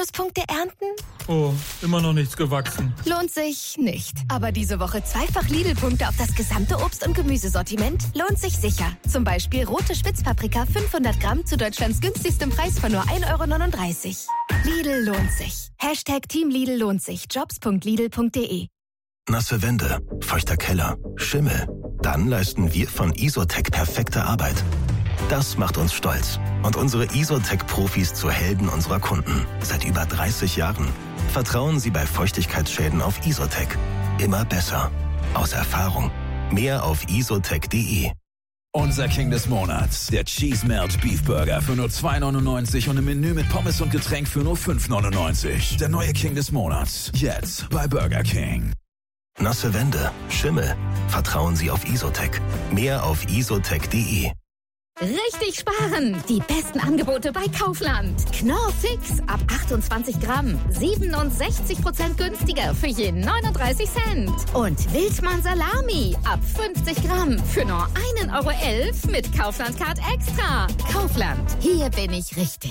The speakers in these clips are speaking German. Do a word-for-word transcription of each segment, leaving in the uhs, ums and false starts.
Bonuspunkte ernten? Oh, immer noch nichts gewachsen. Lohnt sich nicht. Aber diese Woche zweifach Lidl-Punkte auf das gesamte Obst- und Gemüsesortiment lohnt sich sicher. Zum Beispiel rote Spitzpaprika fünfhundert Gramm zu Deutschlands günstigstem Preis von nur ein Euro neununddreißig. Lidl lohnt sich. Hashtag Team Lidl lohnt sich. Jobs punkt lidl punkt de. Nasse Wände, feuchter Keller, Schimmel. Dann leisten wir von Isotec perfekte Arbeit. Das macht uns stolz und unsere Isotec-Profis zu Helden unserer Kunden. Seit über dreißig Jahren. Vertrauen Sie bei Feuchtigkeitsschäden auf Isotec. Immer besser. Aus Erfahrung. Mehr auf isotec punkt de. Unser King des Monats, der Cheese Melt Beef Burger für nur zwei neunundneunzig und im Menü mit Pommes und Getränk für nur fünf neunundneunzig. Der neue King des Monats, jetzt bei Burger King. Nasse Wände, Schimmel. Vertrauen Sie auf Isotec. Mehr auf isotec punkt de. Richtig sparen! Die besten Angebote bei Kaufland. Knorr Fix ab achtundzwanzig Gramm. siebenundsechzig Prozent günstiger für jeden neununddreißig Cent. Und Wildmann Salami ab fünfzig Gramm für nur ein Euro elf mit Kaufland Card Extra. Kaufland, hier bin ich richtig.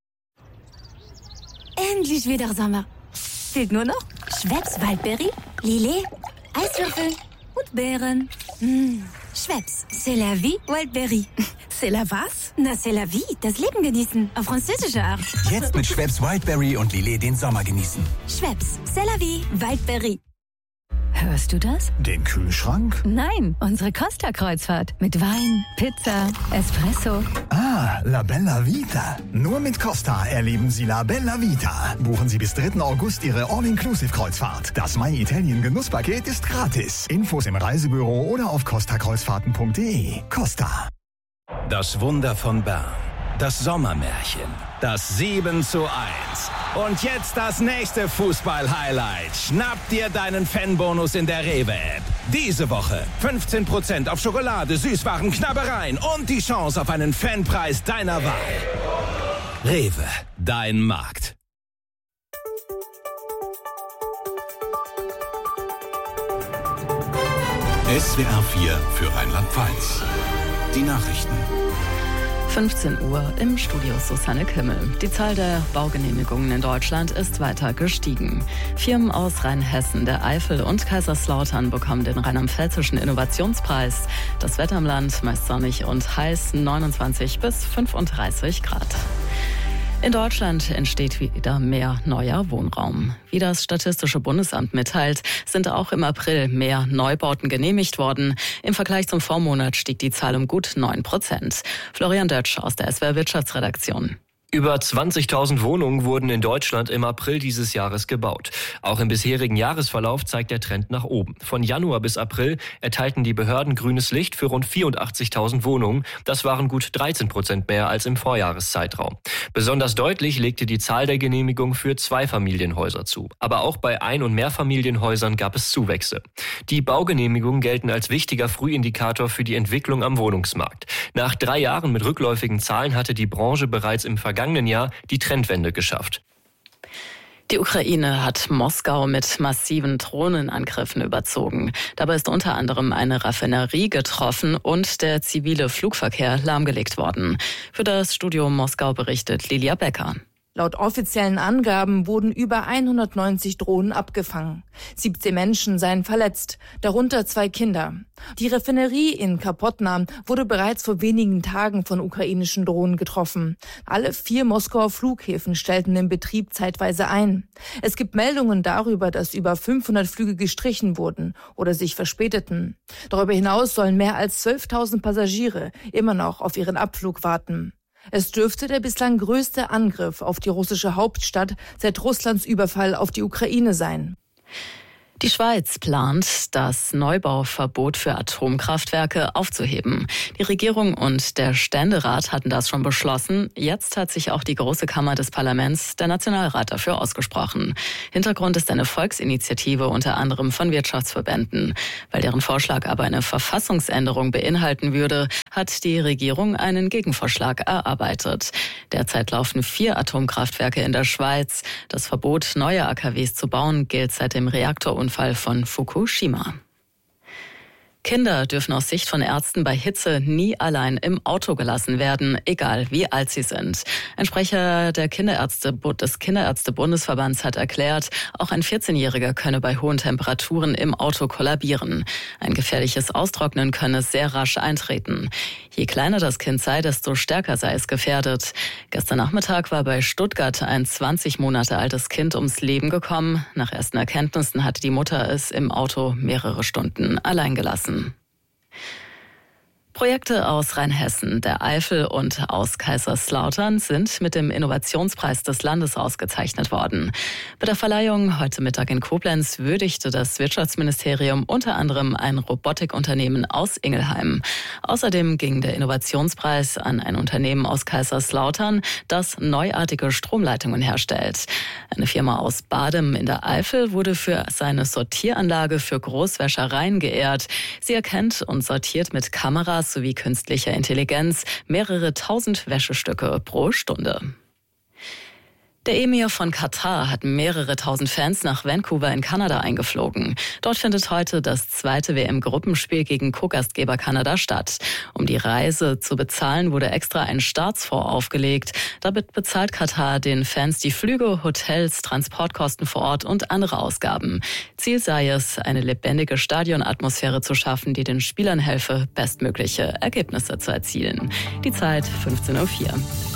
Endlich wieder Sommer. Fehlt nur noch Schweppes Waldbeere, Lillet, Eiswürfel und Beeren. Mmh. Schweppes, c'est la vie, Wildberry. C'est la was? Na, c'est la vie, das Leben genießen, auf französische Art. Jetzt mit Schweppes Wildberry und Lillet den Sommer genießen. Schweppes, c'est la vie, Wildberry. Hörst du das? Den Kühlschrank? Nein, unsere Costa-Kreuzfahrt. Mit Wein, Pizza, Espresso. Ah, La Bella Vita. Nur mit Costa erleben Sie La Bella Vita. Buchen Sie bis dritten August Ihre All-Inclusive-Kreuzfahrt. Das My Italien Genusspaket ist gratis. Infos im Reisebüro oder auf costa kreuzfahrten punkt de. Costa. Das Wunder von Bern. Das Sommermärchen. Das sieben zu eins. Und jetzt das nächste Fußball-Highlight. Schnapp dir deinen Fanbonus in der Rewe-App. Diese Woche fünfzehn Prozent auf Schokolade, Süßwaren, Knabbereien und die Chance auf einen Fanpreis deiner Wahl. Rewe, dein Markt. S W R vier für Rheinland-Pfalz. Die Nachrichten. fünfzehn Uhr im Studio Susanne Kimmel. Die Zahl der Baugenehmigungen in Deutschland ist weiter gestiegen. Firmen aus Rheinhessen, der Eifel und Kaiserslautern bekommen den rheinland-pfälzischen Innovationspreis. Das Wetter im Land meist sonnig und heiß, neunundzwanzig bis fünfunddreißig Grad. In Deutschland entsteht wieder mehr neuer Wohnraum. Wie das Statistische Bundesamt mitteilt, sind auch im April mehr Neubauten genehmigt worden. Im Vergleich zum Vormonat stieg die Zahl um gut neun Prozent. Florian Dötsch aus der S W R Wirtschaftsredaktion. Über zwanzigtausend Wohnungen wurden in Deutschland im April dieses Jahres gebaut. Auch im bisherigen Jahresverlauf zeigt der Trend nach oben. Von Januar bis April erteilten die Behörden grünes Licht für rund vierundachtzigtausend Wohnungen. Das waren gut dreizehn Prozent mehr als im Vorjahreszeitraum. Besonders deutlich legte die Zahl der Genehmigungen für Zweifamilienhäuser zu. Aber auch bei Ein- und Mehrfamilienhäusern gab es Zuwächse. Die Baugenehmigungen gelten als wichtiger Frühindikator für die Entwicklung am Wohnungsmarkt. Nach drei Jahren mit rückläufigen Zahlen hatte die Branche bereits im vergangenen Jahr die Trendwende geschafft. Die Ukraine hat Moskau mit massiven Drohnenangriffen überzogen. Dabei ist unter anderem eine Raffinerie getroffen und der zivile Flugverkehr lahmgelegt worden. Für das Studio Moskau berichtet Lilia Becker. Laut offiziellen Angaben wurden über hundertneunzig Drohnen abgefangen. siebzehn Menschen seien verletzt, darunter zwei Kinder. Die Raffinerie in Kapotna wurde bereits vor wenigen Tagen von ukrainischen Drohnen getroffen. Alle vier Moskauer Flughäfen stellten den Betrieb zeitweise ein. Es gibt Meldungen darüber, dass über fünfhundert Flüge gestrichen wurden oder sich verspäteten. Darüber hinaus sollen mehr als zwölftausend Passagiere immer noch auf ihren Abflug warten. Es dürfte der bislang größte Angriff auf die russische Hauptstadt seit Russlands Überfall auf die Ukraine sein. Die Schweiz plant, das Neubauverbot für Atomkraftwerke aufzuheben. Die Regierung und der Ständerat hatten das schon beschlossen. Jetzt hat sich auch die Große Kammer des Parlaments, der Nationalrat, dafür ausgesprochen. Hintergrund ist eine Volksinitiative unter anderem von Wirtschaftsverbänden. Weil deren Vorschlag aber eine Verfassungsänderung beinhalten würde, hat die Regierung einen Gegenvorschlag erarbeitet. Derzeit laufen vier Atomkraftwerke in der Schweiz. Das Verbot, neue A K Ws zu bauen, gilt seit dem Reaktorunfall von Fukushima. Kinder dürfen aus Sicht von Ärzten bei Hitze nie allein im Auto gelassen werden, egal wie alt sie sind. Ein Sprecher der Kinderärzte, des Kinderärztebundesverbands hat erklärt, auch ein vierzehnjähriger könne bei hohen Temperaturen im Auto kollabieren. Ein gefährliches Austrocknen könne sehr rasch eintreten. Je kleiner das Kind sei, desto stärker sei es gefährdet. Gestern Nachmittag war bei Stuttgart ein zwanzig Monate altes Kind ums Leben gekommen. Nach ersten Erkenntnissen hatte die Mutter es im Auto mehrere Stunden allein gelassen. Projekte aus Rheinhessen, der Eifel und aus Kaiserslautern sind mit dem Innovationspreis des Landes ausgezeichnet worden. Bei der Verleihung heute Mittag in Koblenz würdigte das Wirtschaftsministerium unter anderem ein Robotikunternehmen aus Ingelheim. Außerdem ging der Innovationspreis an ein Unternehmen aus Kaiserslautern, das neuartige Stromleitungen herstellt. Eine Firma aus Badem in der Eifel wurde für seine Sortieranlage für Großwäschereien geehrt. Sie erkennt und sortiert mit Kameras sowie künstlicher Intelligenz mehrere tausend Wäschestücke pro Stunde. Der Emir von Katar hat mehrere tausend Fans nach Vancouver in Kanada eingeflogen. Dort findet heute das zweite W M-Gruppenspiel gegen Co-Gastgeber Kanada statt. Um die Reise zu bezahlen, wurde extra ein Staatsfonds aufgelegt. Damit bezahlt Katar den Fans die Flüge, Hotels, Transportkosten vor Ort und andere Ausgaben. Ziel sei es, eine lebendige Stadionatmosphäre zu schaffen, die den Spielern helfe, bestmögliche Ergebnisse zu erzielen. Die Zeit fünfzehn Uhr vier.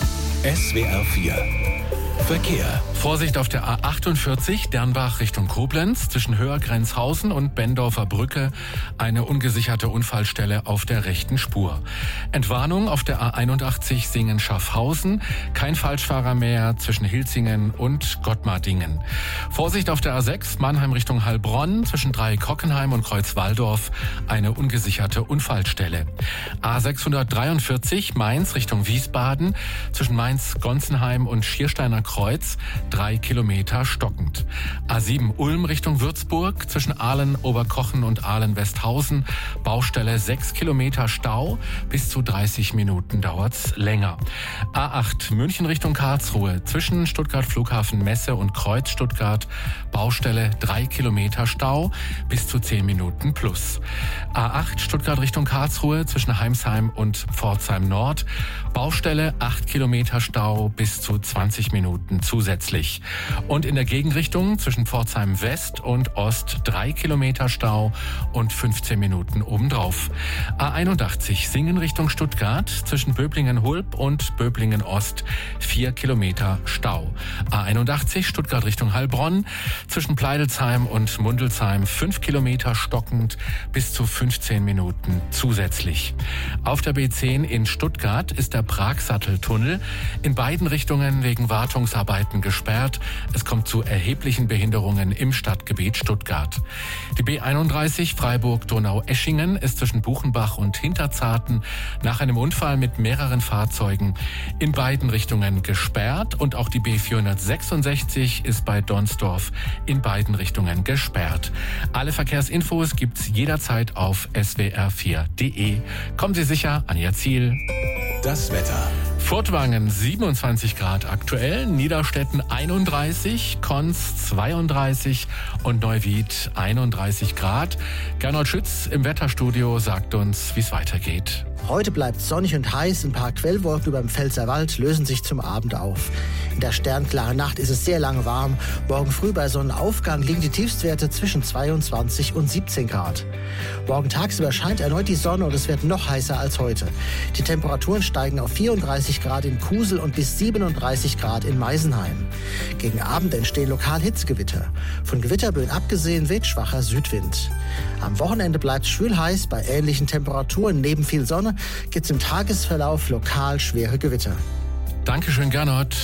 S W R vier Verkehr. Vorsicht auf der A achtundvierzig, Dernbach Richtung Koblenz, zwischen Höhergrenzhausen und Bendorfer Brücke, eine ungesicherte Unfallstelle auf der rechten Spur. Entwarnung auf der A einundachtzig Singen-Schaffhausen, kein Falschfahrer mehr zwischen Hilzingen und Gottmardingen. Vorsicht auf der A sechs, Mannheim Richtung Heilbronn, zwischen Dreieck-Hockenheim und Kreuzwaldorf, eine ungesicherte Unfallstelle. A sechshundertdreiundvierzig, Mainz Richtung Wiesbaden, zwischen Mainz-Gonzenheim und Schiersteiner Kreuz, drei Kilometer stockend. A sieben Ulm Richtung Würzburg, zwischen Ahlen-Oberkochen und Ahlen-Westhausen, Baustelle sechs Kilometer Stau, bis zu dreißig Minuten dauert's länger. A acht München Richtung Karlsruhe, zwischen Stuttgart Flughafen Messe und Kreuz Stuttgart, Baustelle drei Kilometer Stau, bis zu zehn Minuten plus. A acht Stuttgart Richtung Karlsruhe, zwischen Heimsheim und Pforzheim Nord, Baustelle acht Kilometer Stau, bis zu zwanzig Minuten zusätzlich. Und in der Gegenrichtung zwischen Pforzheim West und Ost drei Kilometer Stau und fünfzehn Minuten obendrauf. A einundachtzig Singen Richtung Stuttgart, zwischen Böblingen-Hulb und Böblingen-Ost vier Kilometer Stau. A einundachtzig Stuttgart Richtung Heilbronn, zwischen Pleidelsheim und Mundelsheim fünf Kilometer stockend, bis zu fünfzehn Minuten zusätzlich. Auf der B zehn in Stuttgart ist der Pragsatteltunnel in beiden Richtungen wegen Wartungsarbeiten gesperrt. Es kommt zu erheblichen Behinderungen im Stadtgebiet Stuttgart. Die B einunddreißig Freiburg-Donau-Eschingen ist zwischen Buchenbach und Hinterzarten nach einem Unfall mit mehreren Fahrzeugen in beiden Richtungen gesperrt und auch die B vierhundertsechsundsechzig ist bei Donsdorf in beiden Richtungen gesperrt. Alle Verkehrsinfos gibt's jederzeit auf S W R vier Punkt de. Kommen Sie sicher an Ihr Ziel. Das Wetter. Furtwangen siebenundzwanzig Grad aktuell, Niederstetten einunddreißig, Konz zweiunddreißig und Neuwied einunddreißig Grad. Gernot Schütz im Wetterstudio sagt uns, wie es weitergeht. Heute bleibt sonnig und heiß, ein paar Quellwolken über dem Pfälzerwald lösen sich zum Abend auf. In der sternklaren Nacht ist es sehr lange warm. Morgen früh bei Sonnenaufgang liegen die Tiefstwerte zwischen zweiundzwanzig und siebzehn Grad. Morgen tagsüber scheint erneut die Sonne und es wird noch heißer als heute. Die Temperaturen steigen auf vierunddreißig Grad in Kusel und bis siebenunddreißig Grad in Meisenheim. Gegen Abend entstehen lokal Hitzegewitter. Von Gewitterböen abgesehen weht schwacher Südwind. Am Wochenende bleibt es schwül heiß bei ähnlichen Temperaturen. Neben viel Sonne gibt es im Tagesverlauf lokal schwere Gewitter. Dankeschön, Gernot.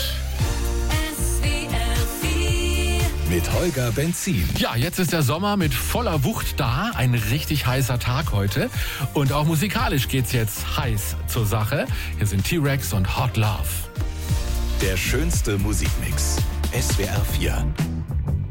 Mit Holger Benzin. Ja, jetzt ist der Sommer mit voller Wucht da. Ein richtig heißer Tag heute. Und auch musikalisch geht's jetzt heiß zur Sache. Hier sind T-Rex und Hot Love. Der schönste Musikmix. S W R vier.